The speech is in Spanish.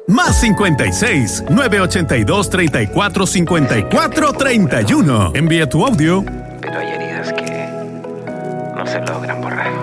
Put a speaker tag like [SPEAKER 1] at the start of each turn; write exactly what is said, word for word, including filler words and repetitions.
[SPEAKER 1] Más cincuenta y seis, novecientos ochenta y dos, treinta y cuatro, cincuenta y cuatro, treinta y uno. Envía tu audio.
[SPEAKER 2] Pero hay heridas que no se logran borrar.